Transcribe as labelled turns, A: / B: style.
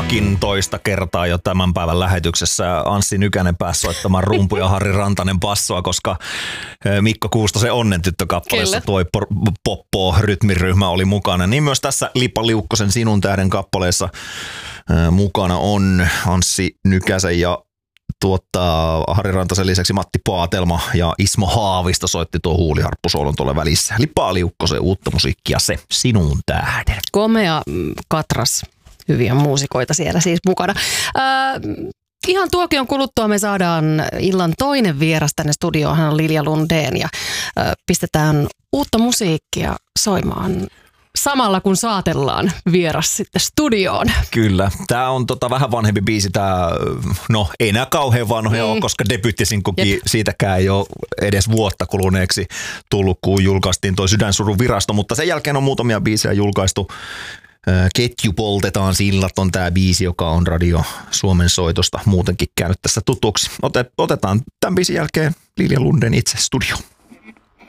A: todellakin toista kertaa jo tämän päivän lähetyksessä Anssi Nykänen pääsi soittamaan rumpuja ja Harri Rantanen bassoa, koska Mikko Kuustosen Onnen tyttö-kappaleessa tuo poppo-rytmiryhmä oli mukana. Niin myös tässä Lipa Liukkosen Sinun tähden kappaleessa mukana on Anssi Nykäsen ja Harri Rantasen lisäksi Matti Paatelma ja Ismo Haavisto soitti tuo huuliharppusoolon tuolle välissä. Lipa Liukkosen uutta musiikkia, se Sinun tähden.
B: Komea katras, hyviä muusikoita siellä siis mukana. Ihan tuokion kuluttua me saadaan illan toinen vieras tänne studioon, hän on Lilja Lundén ja pistetään uutta musiikkia soimaan. Samalla kun saatellaan vieras sitten studioon.
A: Kyllä. Tämä on vähän vanhempi biisi. No ei enää kauhean vanhoja ole, koska debyyttisinkukin siitäkään ei ole edes vuotta kuluneeksi tullut, kun julkaistiin toi Sydänsurun virasto. Mutta sen jälkeen on muutamia biisejä julkaistu. Ketju poltetaan sillat on tämä biisi, joka on Radio Suomen soitosta muutenkin käynyt tässä tutuksi. Otetaan tämän biisin jälkeen Lilja Lundén itse studio.